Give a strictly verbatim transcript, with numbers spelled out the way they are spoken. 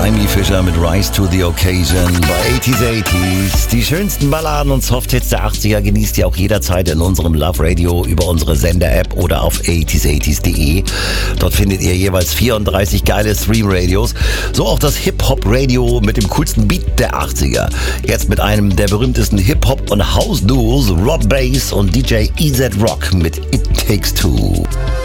Amy Fisher mit Rise to the Occasion bei achtziger achtziger. Die schönsten Balladen und Softhits der achtziger genießt ihr auch jederzeit in unserem Love Radio über unsere Sender-App oder auf achtziger achtziger punkt de. Dort findet ihr jeweils vierunddreißig geile Stream-Radios. So auch das Hip-Hop-Radio mit dem coolsten Beat der achtziger. Jetzt mit einem der berühmtesten Hip-Hop- und House-Duos Rob Bass und D J E Z Rock mit It Takes Two.